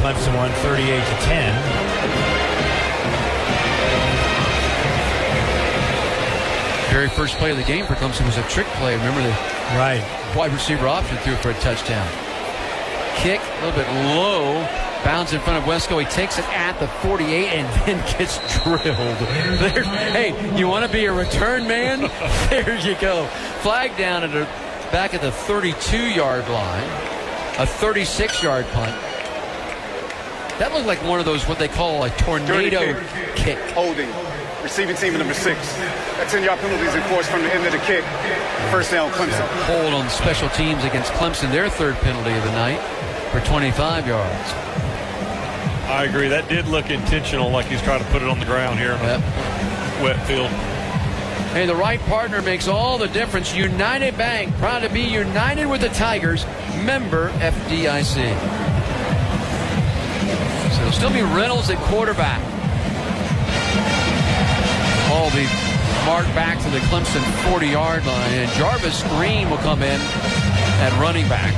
Clemson won 38-10. Very first play of the game for Clemson was a trick play. Remember the wide receiver option threw for a touchdown. Kick, a little bit low. Bounds in front of Wesco. He takes it at the 48 and then gets drilled. Hey, you want to be a return man? There you go. Flag down back at the 32-yard line. A 36-yard punt. That looked like one of those, what they call a tornado kick. Holding. Receiving team number 6. That 10-yard penalty is enforced from the end of the kick. First down, Clemson. Hold on special teams against Clemson. Their third penalty of the night for 25 yards. I agree. That did look intentional, like he's trying to put it on the ground here in the wet field. Hey, the right partner makes all the difference. United Bank, proud to be united with the Tigers. Member FDIC. So it'll still be Reynolds at quarterback. Ball will be marked back to the Clemson 40-yard line. And Jarvis Green will come in at running back.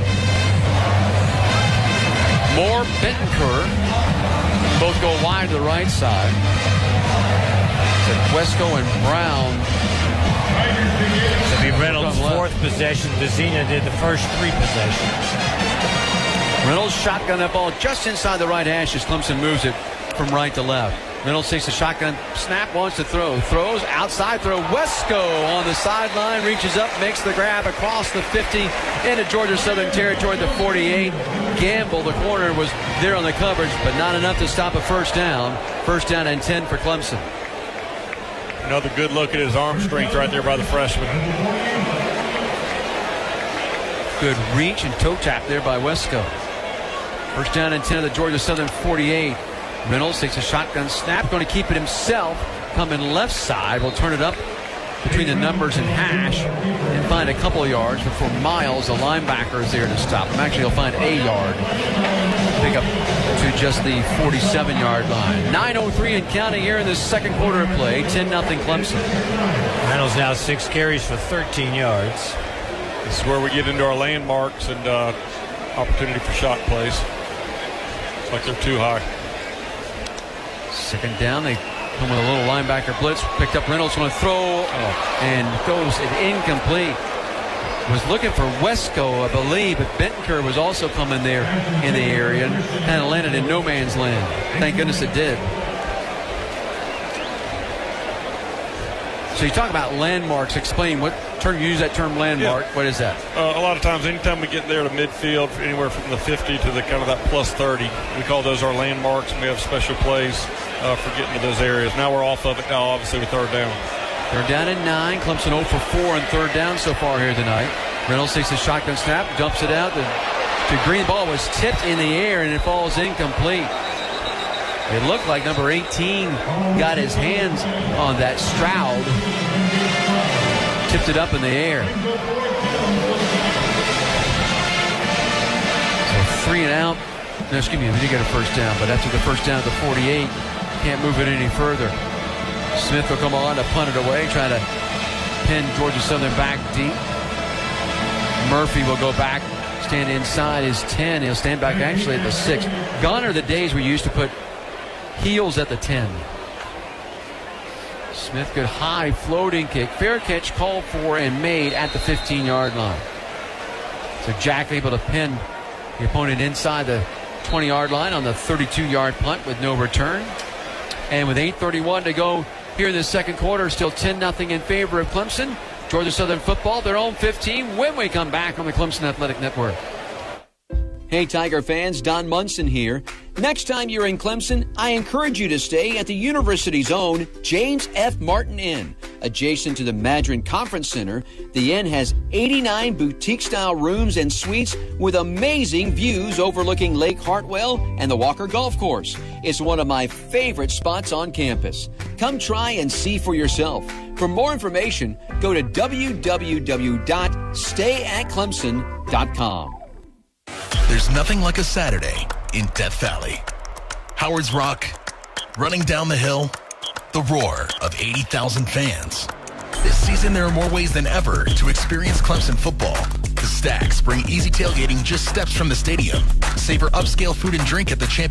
Moore, Bittencourt, both go wide to the right side. Wesco and Brown. It'll be Reynolds' fourth possession. Vizina did the first 3 possessions. Reynolds shotgun that ball just inside the right hash as Clemson moves it from right to left. Reynolds takes the shotgun snap, wants to throw. Throws, outside throw. Wesco on the sideline, reaches up, makes the grab across the 50 into Georgia Southern territory, the 48. Gamble, the corner, was there on the coverage, but not enough to stop a first down. First down and 10 for Clemson. Another good look at his arm strength right there by the freshman. Good reach and toe tap there by Wesco. First down and 10 of the Georgia Southern 48. Reynolds takes a shotgun snap, going to keep it himself. Coming left side, will turn it up between the numbers and hash and find a couple of yards before Miles, the linebacker, is there to stop him. Actually, he'll find a yard. Pick up to just the 47-yard line. 9:03 and counting here in the second quarter of play. 10-0 Clemson. Reynolds now 6 carries for 13 yards. This is where we get into our landmarks and opportunity for shot plays. It's like they're too high. Second down, they come with a little linebacker blitz. Picked up Reynolds, going to throw, and goes incomplete. Was looking for Wesco, I believe, but Bittencourt was also coming there in the area and kind of landed in no man's land. Thank goodness it did. So you talk about landmarks. Explain what term you use that term landmark. Yeah. What is that? A lot of times, anytime we get there to midfield, anywhere from the 50 to the kind of that plus 30, we call those our landmarks, and we have special plays for getting to those areas. Now we're off of it now, obviously, with third down. Third down and 9. Clemson 0 for 4 on third down so far here tonight. Reynolds takes a shotgun snap, dumps it out to Green. Ball was tipped in the air, and it falls incomplete. It looked like number 18 got his hands on that. Stroud tipped it up in the air. So 3 and out. No, excuse me, we did get a first down, but after the first down at the 48, can't move it any further. Smith will come on to punt it away, try to pin Georgia Southern back deep. Murphy will go back, stand inside his 10. He'll stand back actually at the 6. Gone are the days we used to put heels at the 10. Smith, good high floating kick. Fair catch called for and made at the 15-yard line. So Jack able to pin the opponent inside the 20-yard line on the 32-yard punt with no return. And with 8:31 to go here in the second quarter, still 10-0 in favor of Clemson. Georgia Southern football, their own 15 when we come back on the Clemson Athletic Network. Hey, Tiger fans, Don Munson here. Next time you're in Clemson, I encourage you to stay at the university's own James F. Martin Inn. Adjacent to the Madron Conference Center, the Inn has 89 boutique-style rooms and suites with amazing views overlooking Lake Hartwell and the Walker Golf Course. It's one of my favorite spots on campus. Come try and see for yourself. For more information, go to www.stayatclemson.com. There's nothing like a Saturday in Death Valley. Howard's Rock, running down the hill, the roar of 80,000 fans. This season, there are more ways than ever to experience Clemson football. The Stacks bring easy tailgating just steps from the stadium. Savor upscale food and drink at the